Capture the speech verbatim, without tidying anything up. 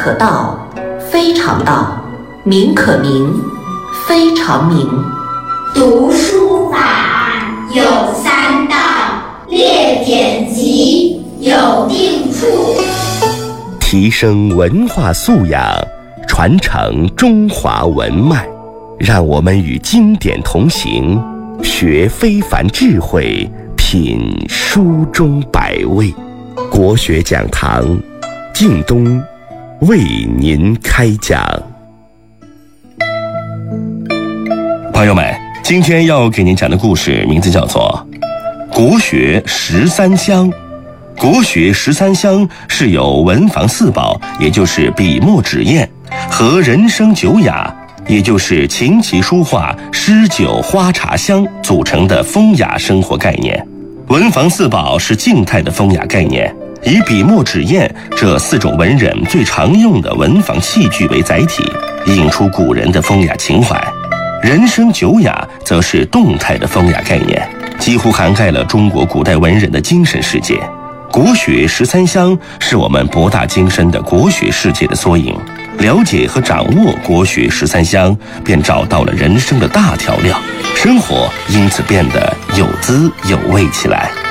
可道，非常道；名可名，非常名。 读书法有三到，列典籍有定处。 提升文化素养，传承中华文脉，让我们与经典同行，学非凡智慧，品书中百味。国学讲堂，靳东为您开讲。朋友们，今天要给您讲的故事名字叫做《国学十三香》。国学十三香是由文房四宝，也就是笔墨纸砚，和人生九雅，也就是琴棋书画诗酒花茶香组成的风雅生活概念。文房四宝是静态的风雅概念，以笔墨纸砚这四种文人最常用的文房器具为载体，引出古人的风雅情怀。人生九雅则是动态的风雅概念，几乎涵盖了中国古代文人的精神世界。国学十三香是我们博大精深的国学世界的缩影，了解和掌握国学十三香，便找到了人生的大调料，生活因此变得有滋有味起来。